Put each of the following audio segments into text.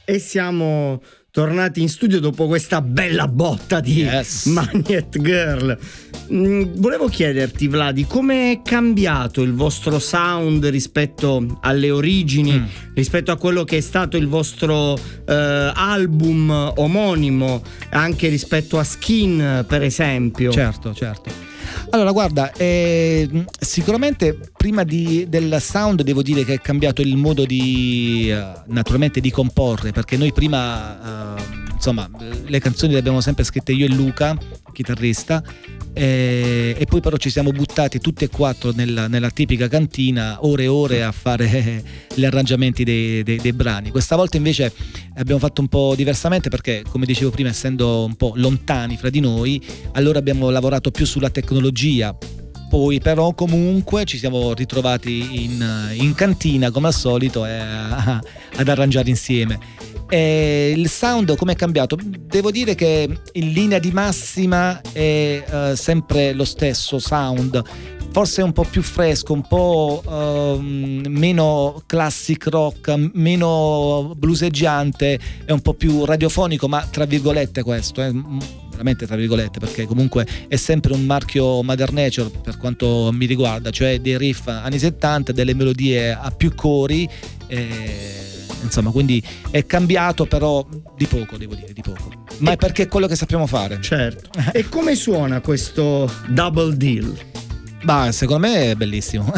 E siamo tornati in studio dopo questa bella botta di Magnet Girl. Volevo chiederti, Vladi, come è cambiato il vostro sound rispetto alle origini, rispetto a quello che è stato il vostro album omonimo, anche rispetto a Skin, per esempio? Certo. Allora guarda, sicuramente prima del sound devo dire che è cambiato il modo di naturalmente di comporre, perché noi prima insomma le canzoni le abbiamo sempre scritte io e Luca, chitarrista, e poi però ci siamo buttati tutti e quattro nella tipica cantina ore e ore a fare gli arrangiamenti dei brani. Questa volta invece abbiamo fatto un po' diversamente, perché come dicevo prima, essendo un po' lontani fra di noi, allora abbiamo lavorato più sulla tecnologia. Poi però comunque ci siamo ritrovati in cantina come al solito ad arrangiare insieme. E il sound come è cambiato? Devo dire che in linea di massima è sempre lo stesso sound, forse un po' più fresco, un po' meno classic rock, meno bluseggiante, è un po' più radiofonico, ma tra virgolette questo, veramente tra virgolette, perché comunque è sempre un marchio Mother Nature per quanto mi riguarda, cioè dei riff anni 70, delle melodie a più cori, insomma, quindi è cambiato, però di poco, devo dire, di poco, ma è perché è quello che sappiamo fare. Certo. E come suona questo Double Deal? Bah, secondo me è bellissimo.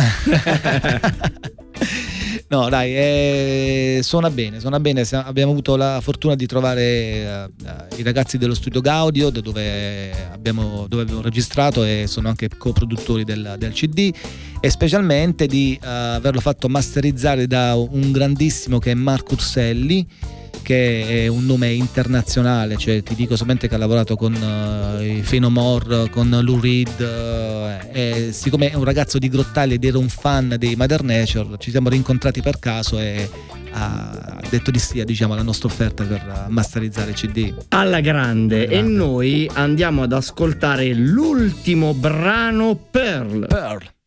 No suona bene. Abbiamo avuto la fortuna di trovare i ragazzi dello studio Gaudio, dove abbiamo registrato, e sono anche coproduttori del CD, e specialmente di averlo fatto masterizzare da un grandissimo che è Marco Urselli, che è un nome internazionale, cioè ti dico solamente che ha lavorato con i Fenomore, con Lou Reed, e siccome è un ragazzo di Grottaglie ed era un fan dei Mother Nature, ci siamo rincontrati per caso e ha detto di sì, diciamo, alla nostra offerta per masterizzare il CD. Alla grande. E noi andiamo ad ascoltare l'ultimo brano, Pearl.